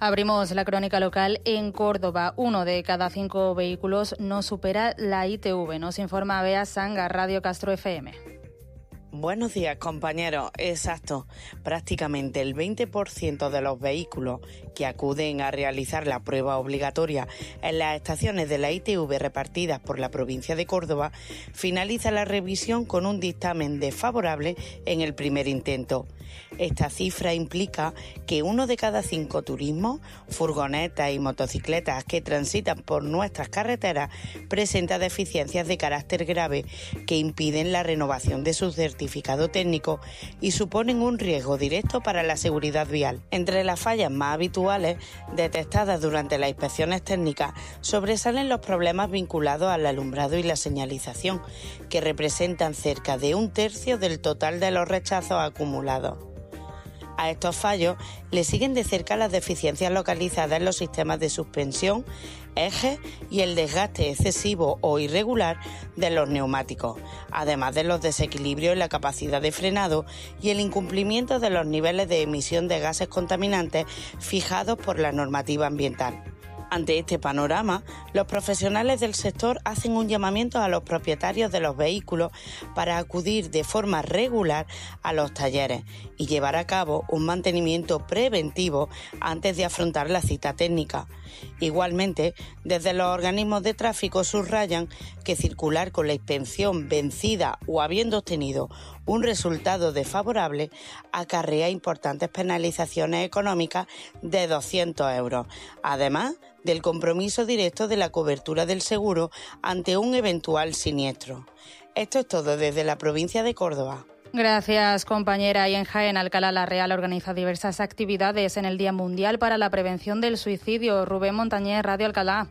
Abrimos la crónica local en Córdoba. 1 de cada 5 vehículos no supera la ITV. Nos informa Bea Sanga, Radio Castro FM. Buenos días, compañeros. Exacto. Prácticamente el 20% de los vehículos que acuden a realizar la prueba obligatoria en las estaciones de la ITV repartidas por la provincia de Córdoba finaliza la revisión con un dictamen desfavorable en el primer intento. Esta cifra implica que 1 de cada 5 turismos, furgonetas y motocicletas que transitan por nuestras carreteras presenta deficiencias de carácter grave que impiden la renovación de su certificado técnico y suponen un riesgo directo para la seguridad vial. Entre las fallas más habituales detectadas durante las inspecciones técnicas sobresalen los problemas vinculados al alumbrado y la señalización, que representan cerca de 1/3 del total de los rechazos acumulados. A estos fallos le siguen de cerca las deficiencias localizadas en los sistemas de suspensión, ejes y el desgaste excesivo o irregular de los neumáticos, además de los desequilibrios en la capacidad de frenado y el incumplimiento de los niveles de emisión de gases contaminantes fijados por la normativa ambiental. Ante este panorama, los profesionales del sector hacen un llamamiento a los propietarios de los vehículos para acudir de forma regular a los talleres y llevar a cabo un mantenimiento preventivo antes de afrontar la cita técnica. Igualmente, desde los organismos de tráfico subrayan que circular con la inspección vencida o habiendo obtenido un resultado desfavorable acarrea importantes penalizaciones económicas de 200 euros, además del compromiso directo de la cobertura del seguro ante un eventual siniestro. Esto es todo desde la provincia de Córdoba. Gracias, compañera. Y en Jaén, Alcalá la Real organiza diversas actividades en el Día Mundial para la Prevención del Suicidio. Rubén Montañés, Radio Alcalá.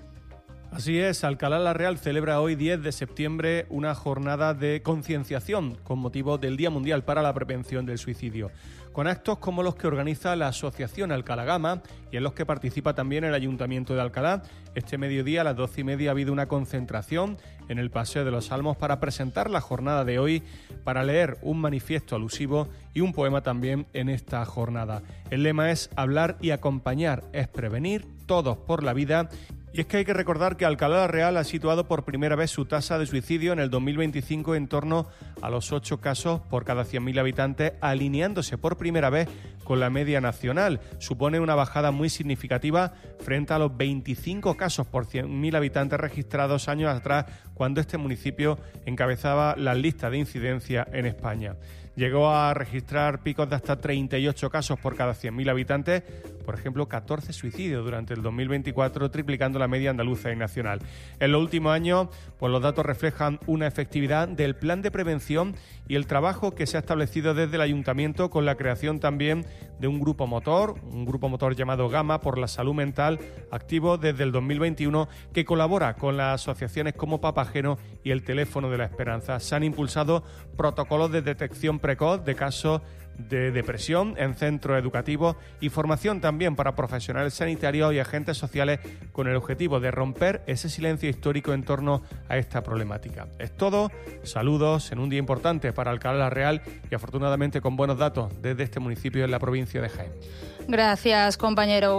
Así es, Alcalá la Real celebra hoy 10 de septiembre una jornada de concienciación con motivo del Día Mundial para la Prevención del Suicidio, con actos como los que organiza la Asociación Alcalá Gama y en los que participa también el Ayuntamiento de Alcalá. Este mediodía a las 12:30 ha habido una concentración en el Paseo de los Almos para presentar la jornada de hoy, para leer un manifiesto alusivo y un poema también en esta jornada. El lema es hablar y acompañar, es prevenir, todos por la vida. Y es que hay que recordar que Alcalá la Real ha situado por primera vez su tasa de suicidio en el 2025 en torno a los 8 casos por cada 100.000 habitantes, alineándose por primera vez con la media nacional. Supone una bajada muy significativa frente a los 25 casos por 100.000 habitantes registrados años atrás, cuando este municipio encabezaba la lista de incidencia en España. Llegó a registrar picos de hasta 38 casos por cada 100.000 habitantes, por ejemplo, 14 suicidios durante el 2024, triplicando la media andaluza y nacional. En los últimos años, pues los datos reflejan una efectividad del plan de prevención y el trabajo que se ha establecido desde el Ayuntamiento con la creación también de un grupo motor llamado Gama por la Salud Mental, activo desde el 2021, que colabora con las asociaciones como Papageno y el Teléfono de la Esperanza. Se han impulsado protocolos de detección precoz de casos de depresión en centros educativos y formación también para profesionales sanitarios y agentes sociales con el objetivo de romper ese silencio histórico en torno a esta problemática. Es todo, saludos en un día importante para Alcalá la Real y afortunadamente con buenos datos desde este municipio en la provincia de Jaén. Gracias, compañero.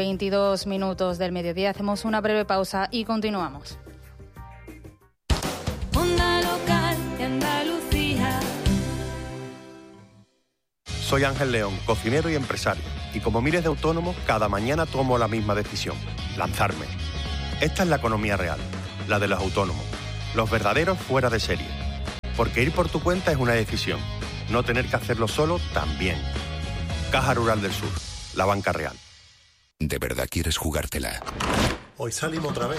1:22 del mediodía. Hacemos una breve pausa y continuamos. Onda local de Andalucía. Soy Ángel León, cocinero y empresario, y como miles de autónomos, cada mañana tomo la misma decisión, lanzarme. Esta es la economía real, la de los autónomos, los verdaderos fuera de serie. Porque ir por tu cuenta es una decisión, no tener que hacerlo solo también. Caja Rural del Sur, la banca real. ¿De verdad quieres jugártela? Hoy salimos otra vez.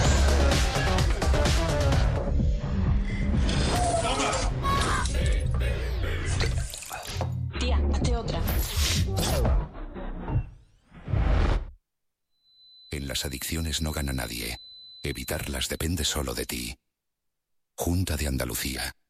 Tía, hazte otra. En las adicciones no gana nadie. Evitarlas depende solo de ti. Junta de Andalucía.